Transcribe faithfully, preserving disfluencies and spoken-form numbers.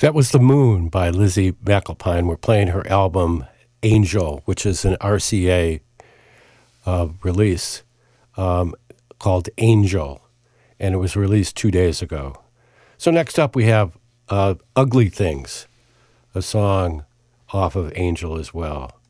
That was The Moon by Lizzie McAlpine. We're playing her album Angel, which is an R C A uh, release um, called Angel, and it was released two days ago. So next up we have uh, Ugly Things, a song off of Angel as well.